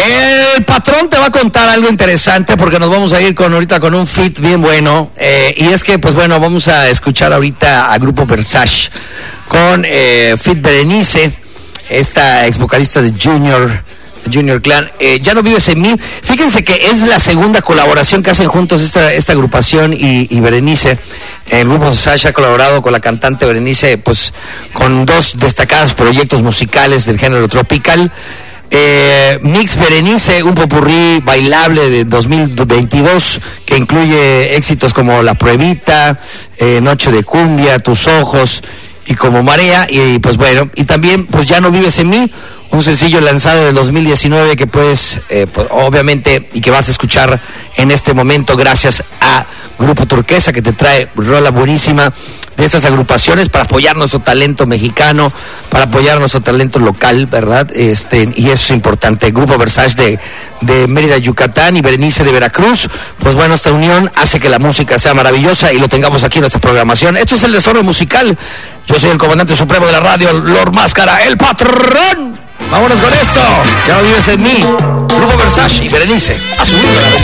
El patrón te va a contar algo interesante porque nos vamos a ir ahorita con un feat bien bueno. Y es que, pues bueno, vamos a escuchar ahorita a Grupo Versace con feat Berenice, esta ex vocalista de Junior Clan. Ya no vives en mí. Fíjense que es la segunda colaboración que hacen juntos esta agrupación y Berenice. El Grupo Versace ha colaborado con la cantante Berenice, pues con dos destacados proyectos musicales del género tropical. Mix Berenice, un popurrí bailable de 2022 que incluye éxitos como La Pruebita, Noche de Cumbia, Tus Ojos y Como Marea, y pues bueno, y también pues Ya no vives en mí, un sencillo lanzado en 2019 que puedes, pues, obviamente, y que vas a escuchar en este momento gracias a Grupo Turquesa, que te trae rola buenísima de estas agrupaciones para apoyar nuestro talento mexicano, para apoyar nuestro talento local, ¿verdad? Y eso es importante. Grupo Versace de Mérida, Yucatán, y Berenice de Veracruz. Pues bueno, esta unión hace que la música sea maravillosa y lo tengamos aquí en nuestra programación. Esto es el Desorden Musical. Yo soy el comandante supremo de la radio, Lord Máscara, el patrón. Vámonos con esto. Ya no vives en mí. Grupo Versace y Berenice. A subir a la